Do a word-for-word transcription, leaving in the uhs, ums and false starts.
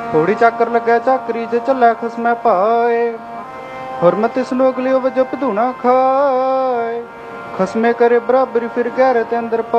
थोड़ी चाकर लगे चाकरी जे चलै खसमै पाए, हुरमत इस लोग लियो वजह पधूना खाए, खसमे करे बराबरी फिर गैरत अंदर